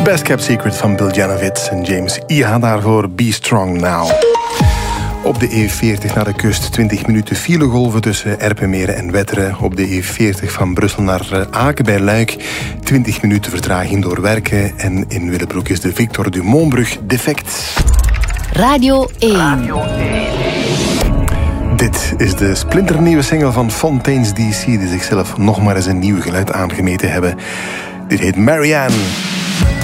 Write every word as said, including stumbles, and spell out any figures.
Best Kept Secret van Bill Janovitz en James Iha daarvoor Be Strong Now. Op de E veertig naar de kust twintig minuten filegolven tussen Erpenmeren en Wetteren. Op de E veertig van Brussel naar Aken bij Luik twintig minuten vertraging door werken. En in Willebroek is de Victor Dumontbrug defect. Radio één. Radio één. Dit is de splinternieuwe single van Fontaines D C, die zichzelf nog maar eens een nieuw geluid aangemeten hebben. Dit heet Marianne.